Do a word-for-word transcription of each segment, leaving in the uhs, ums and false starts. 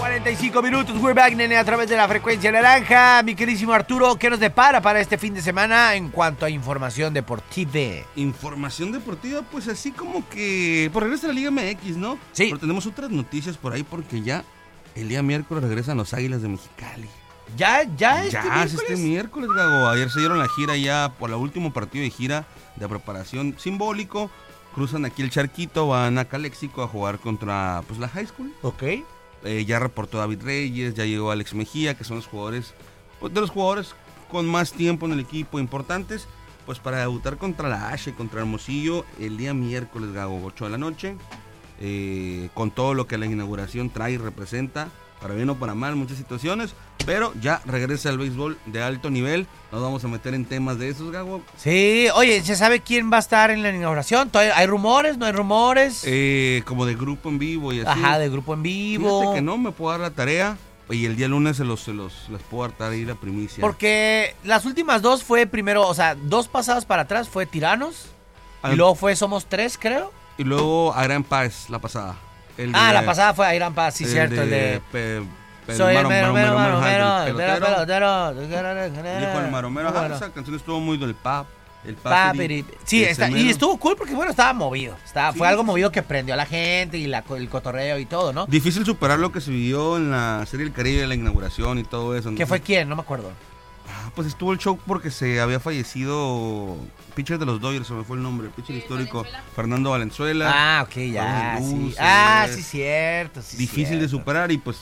cuarenta y cinco minutos, we're back, nene, a través de la frecuencia naranja. Mi queridísimo Arturo, ¿qué nos depara para este fin de semana en cuanto a información deportiva? Información deportiva, pues así como que... Pues regresa la Liga M X, ¿no? Sí. Pero tenemos otras noticias por ahí porque ya el día miércoles regresan los Águilas de Mexicali. ¿Ya? ¿Ya este ya, miércoles? este miércoles, Gago. Ayer se dieron la gira ya por el último partido de gira de preparación simbólico. Cruzan aquí el charquito, van a Calexico a jugar contra pues la High School. Ok. Eh, ya reportó David Reyes, ya llegó Alex Mejía, que son los jugadores, pues, de los jugadores con más tiempo en el equipo, importantes, pues para debutar contra la H, contra Hermosillo, el día miércoles, Gago, ocho de la noche, eh, con todo lo que la inauguración trae y representa, para bien o para mal, muchas situaciones, pero ya regresa el béisbol de alto nivel. Nos vamos a meter en temas de esos, Gago. Sí, oye, ¿se sabe quién va a estar en la inauguración? ¿Todavía ¿Hay rumores? ¿No hay rumores? Eh, como de grupo en vivo y así. Ajá, de grupo en vivo. Fíjate que no, me puedo dar la tarea. Y el día lunes se los, se los les puedo dar ahí la primicia. Porque las últimas dos fue primero, o sea, dos pasadas para atrás fue Tiranos. Ah, y luego fue Somos Tres, creo. Y luego Agran Paz, la pasada. El Ah, de, la pasada fue Irán Paz, sí, el cierto, el de... Pe, pe, Soy el maro, mero, maro, mero, mero, mero, mero, mero, pelotero. pelotero. Dijo el maromero, ajá, Bueno. esa canción estuvo muy del pap. El Papiri. papiri. Sí, ese está, y mero. estuvo cool porque, bueno, estaba movido. Estaba, Sí, fue algo sí, movido que prendió a la gente y la, el cotorreo y todo, ¿no? Difícil superar lo que se vivió en la Serie del Caribe, la inauguración y todo eso. ¿Qué fue quién? No me acuerdo. Ah, pues estuvo el show porque se había fallecido pitcher de los Dodgers, se me fue el nombre, pitcher histórico, Valenzuela. Fernando Valenzuela. Ah, ok, ya, Luces, sí. Ah, luces. sí, cierto. Sí, Difícil de cierto. superar y pues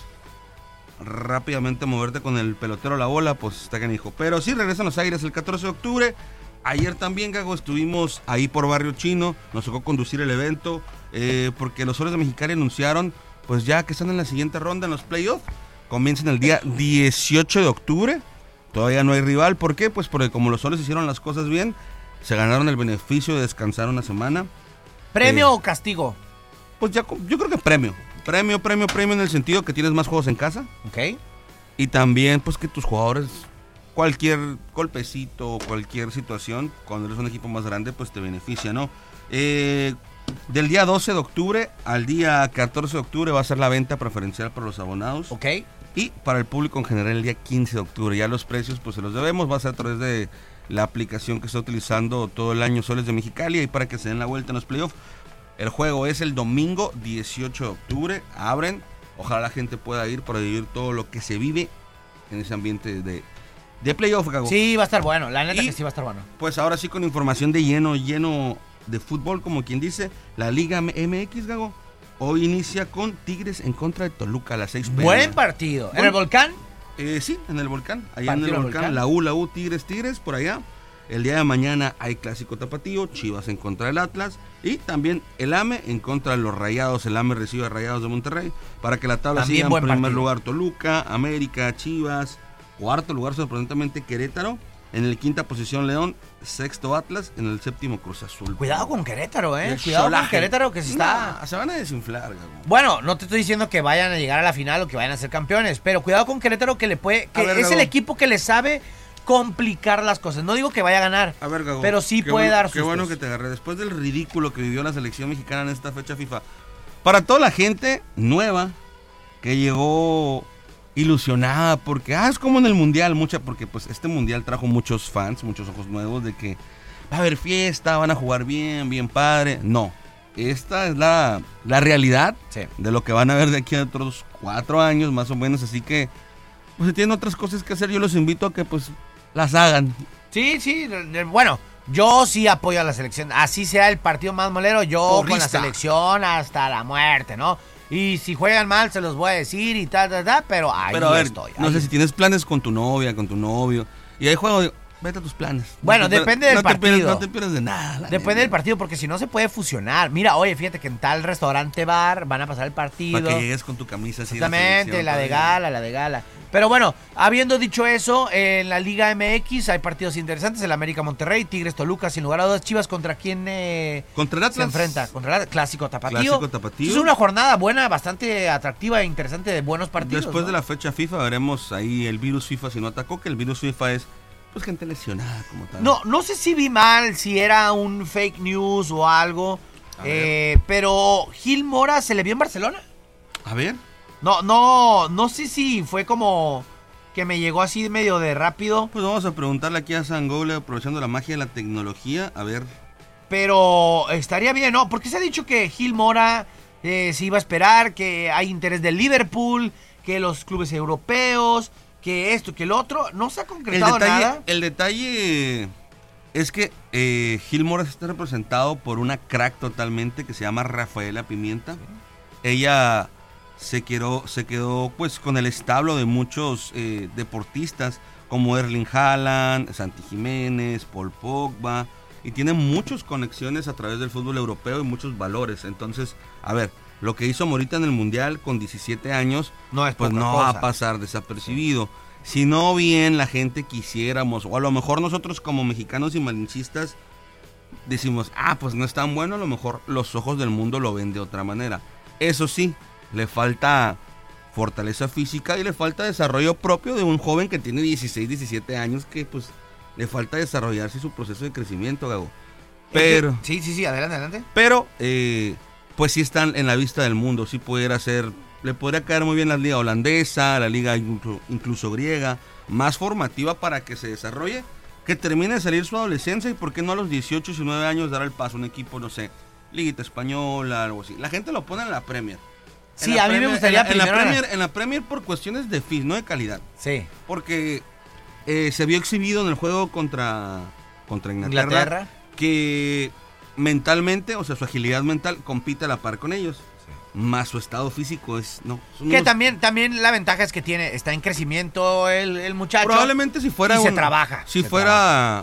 rápidamente moverte con el pelotero a la bola, pues está canijo. Pero sí, regresan los Águilas el catorce de octubre. Ayer también, Gago, estuvimos ahí por Barrio Chino, nos tocó conducir el evento, eh, porque los Soles de Mexicali anunciaron, pues ya que están en la siguiente ronda en los playoffs, comienzan el día dieciocho de octubre, todavía no hay rival. ¿Por qué? Pues porque como los Soles hicieron las cosas bien, se ganaron el beneficio de descansar una semana. ¿Premio Eh, o castigo? Pues ya, yo creo que premio, premio, premio, premio en el sentido que tienes más juegos en casa. Ok. Y también, pues, que tus jugadores, cualquier golpecito, cualquier situación, cuando eres un equipo más grande, pues te beneficia, ¿no? Eh, del día doce de octubre al día catorce de octubre va a ser la venta preferencial para los abonados. Ok. Y para el público en general el día quince de octubre. Ya los precios, pues, se los debemos. Va a ser a través de la aplicación que está utilizando todo el año Soles de Mexicali, y para que se den la vuelta en los playoffs. El juego es el domingo dieciocho de octubre. Abren. Ojalá la gente pueda ir para vivir todo lo que se vive en ese ambiente de, de playoff, Gago. Sí, va a estar bueno. La neta Y- que sí va a estar bueno. Pues ahora sí, con información de lleno, lleno de fútbol, como quien dice, la Liga M X, Gago. Hoy inicia con Tigres en contra de Toluca a las seis p m. Buen partido. ¿En Buen- el Volcán? Eh, sí, en el Volcán. Allá en Partido el en el Volcán, Volcán. la U, la U, Tigres, Tigres, por allá. El día de mañana hay clásico tapatío, Chivas en contra del Atlas y también el A M E en contra de los Rayados. El A M E recibe a Rayados de Monterrey para que la tabla También siga en buen primer partido. lugar Toluca, América, Chivas, cuarto lugar sorprendentemente Querétaro, en el quinta posición León, sexto Atlas, en el séptimo Cruz Azul. Cuidado con Querétaro, Y eh. el Cuidado con cholaje. Querétaro que se está... Nah, se van a desinflar, Gago. Bueno, no te estoy diciendo que vayan a llegar a la final o que vayan a ser campeones, pero cuidado con Querétaro que le puede... Que A ver, es Gago. el equipo que le sabe complicar las cosas. No digo que vaya a ganar, A ver, Gago, pero sí qué puede bueno- dar Qué sustos. bueno que te agarré. Después del ridículo que vivió la selección mexicana en esta fecha FIFA, para toda la gente nueva que llegó ilusionada, porque, ah, es como en el Mundial, mucha, porque pues este Mundial trajo muchos fans, muchos ojos nuevos de que va a haber fiesta, van a jugar bien, bien padre. No, esta es la, la realidad Sí. de lo que van a ver de aquí a otros cuatro años, más o menos, así que, pues si tienen otras cosas que hacer, yo los invito a que pues las hagan. Sí, sí, eh, bueno, yo sí apoyo a la selección. Así sea el partido más molero, yo con la Porrista. selección hasta la muerte, ¿no? Y si juegan mal, se los voy a decir y tal, tal, tal, pero ahí Pero a ver, estoy. no ahí sé si tienes planes con tu novia, con tu novio, y hay juego, digo, vete a tus planes. Bueno, No te depende pierdas- del no te pierdas- partido. no te pierdas de nada. la Depende neta. del partido, porque si no se puede fusionar. Mira, oye, fíjate que en tal restaurante bar van a pasar el partido. Para que llegues con tu camisa así. de Exactamente, selección la de todavía. gala, la de gala. Pero bueno, habiendo dicho eso, en la Liga M X hay partidos interesantes. El América Monterrey, Tigres Toluca, sin lugar a dudas. Chivas, ¿contra quién eh, Contra el se Atlas. enfrenta? Contra el Clásico Tapatío. Clásico Tapatío. Es una jornada buena, bastante atractiva e interesante de buenos partidos. Después ¿no? de la fecha FIFA veremos ahí el virus FIFA si no atacó, que el virus FIFA es pues gente lesionada como tal. No, no sé si vi mal, si era un fake news o algo. A eh, pero Gil Mora se le vio en Barcelona. A ver. No, no, no sé si fue como que me llegó así medio de rápido. Pues vamos a preguntarle aquí a Sangole, aprovechando la magia de la tecnología, a ver. Pero estaría bien, ¿no? Porque se ha dicho que Gil Mora eh, se iba a esperar, que hay interés del Liverpool, que los clubes europeos, que esto, que el otro. No se ha concretado el detalle, nada. El detalle es que eh, Gil Mora está representado por una crack totalmente que se llama Rafaela Pimienta. Sí. Ella se quedó, se quedó pues con el establo de muchos eh, deportistas como Erling Haaland, Santi Jiménez, Paul Pogba, y tiene muchas conexiones a través del fútbol europeo y muchos valores. Entonces, a ver, lo que hizo Morita en el Mundial con diecisiete años, no es pues no cosa. va a pasar desapercibido. Si no bien la gente quisiéramos, o a lo mejor nosotros como mexicanos y malinchistas decimos, ah, pues no es tan bueno, a lo mejor los ojos del mundo lo ven de otra manera. Eso sí, le falta fortaleza física y le falta desarrollo propio de un joven que tiene dieciséis, diecisiete años, que pues le falta desarrollarse su proceso de crecimiento, Gago. Pero... Sí, sí, sí, adelante, adelante. Pero, eh, pues sí están en la vista del mundo, sí pudiera ser, le podría caer muy bien la liga holandesa, la liga incluso, incluso griega, más formativa para que se desarrolle, que termine de salir su adolescencia y por qué no a los dieciocho, diecinueve años dar el paso a un equipo, no sé, liguita española, algo así. La gente lo pone en la Premier. Sí, a Premier, mí me gustaría en la, en la Premier, en la Premier por cuestiones de fit, no de calidad. Sí. Porque eh, se vio exhibido en el juego contra, contra Inglaterra, Inglaterra, que mentalmente, o sea, su agilidad mental compite a la par con ellos. Sí. Más su estado físico es, no. Que unos... también, también la ventaja es que tiene, está en crecimiento el, el muchacho. Probablemente si fuera y un, se trabaja. Si se fuera trabaja.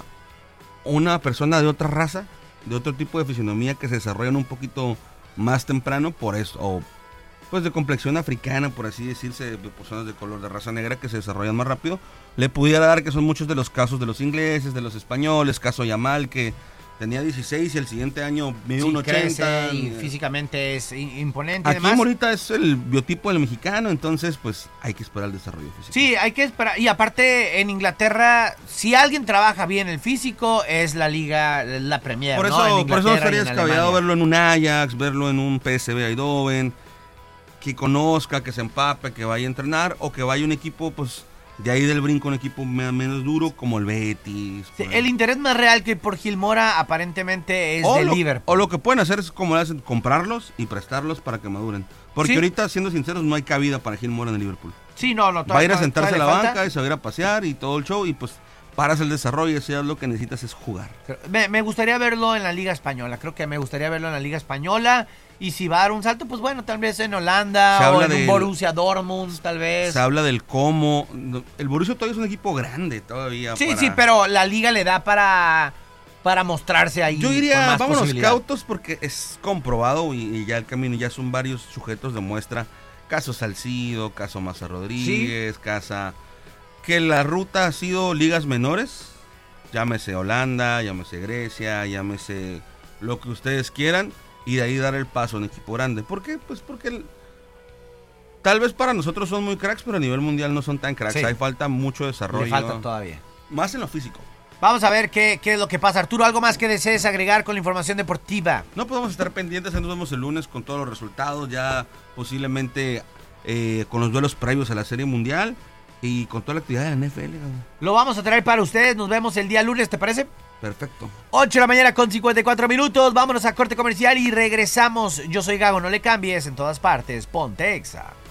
una persona de otra raza, de otro tipo de fisionomía que se desarrollan un poquito más temprano, por eso, o pues de complexión africana, por así decirse, de personas de color de raza negra que se desarrollan más rápido, le pudiera dar, que son muchos de los casos de los ingleses, de los españoles, caso Yamal, que tenía dieciséis y el siguiente año midió sí, un ochenta. Y físicamente es imponente. Aquí ahorita es el biotipo del mexicano, entonces pues hay que esperar el desarrollo físico. Sí, hay que esperar. Y aparte en Inglaterra, si alguien trabaja bien el físico, es la liga, la Premier. Por eso, ¿no? por eso estaría descabellado verlo en un Ajax, verlo en un P S V Eindhoven, que conozca, que se empape, que vaya a entrenar, o que vaya un equipo pues de ahí del brinco, un equipo menos duro como el Betis. Sí, el interés más real que por Gil Mora aparentemente es o de lo, Liverpool. O lo que pueden hacer es como le hacen, comprarlos y prestarlos para que maduren. Porque ¿sí? Ahorita, siendo sinceros, no hay cabida para Gil Mora en el Liverpool. Sí, no, no. Va a ir a sentarse a la falta. banca y se va a ir a pasear y todo el show y pues paras el desarrollo y eso ya lo que necesitas es jugar. Me, me gustaría verlo en la Liga Española, creo que me gustaría verlo en la Liga Española. Y si va a dar un salto, pues bueno, tal vez en Holanda se o en del, un Borussia Dortmund, tal vez. Se habla del cómo. El Borussia todavía es un equipo grande, todavía. Sí, para... sí, pero la liga le da para, para mostrarse ahí. Yo diría, vámonos cautos porque es comprobado y, y ya el camino, ya son varios sujetos de muestra. Caso Salcido, caso Maza Rodríguez, ¿sí? Casa. Que la ruta ha sido ligas menores. Llámese Holanda, llámese Grecia, llámese lo que ustedes quieran. Y de ahí dar el paso a un equipo grande. ¿Por qué? Pues porque el, tal vez para nosotros son muy cracks, pero a nivel mundial no son tan cracks. Sí. Hay falta mucho desarrollo. Le falta todavía. Más en lo físico. Vamos a ver qué, qué es lo que pasa. Arturo, ¿algo más que desees agregar con la información deportiva? No podemos estar pendientes. Nos vemos el lunes con todos los resultados. Ya posiblemente eh, con los duelos previos a la Serie Mundial. Y con toda la actividad de la N F L. ¿No? Lo vamos a traer para ustedes. Nos vemos el día lunes, ¿te parece? Perfecto. ocho de la mañana con cincuenta y cuatro minutos. Vámonos a corte comercial y regresamos. Yo soy Gago, no le cambies. En todas partes, ponte Exa.